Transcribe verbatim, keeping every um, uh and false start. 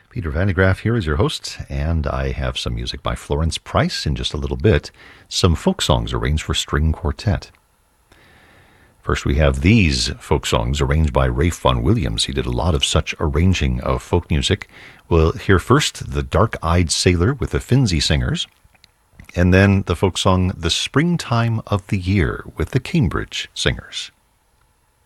Peter Van de Graaff here is your host, and I have some music by Florence Price in just a little bit. Some folk songs arranged for string quartet. First, we have these folk songs arranged by Ralph Vaughan Williams. He did a lot of such arranging of folk music. We'll hear first The Dark-Eyed Sailor with the Finzi Singers, and then the folk song The Springtime of the Year with the Cambridge Singers.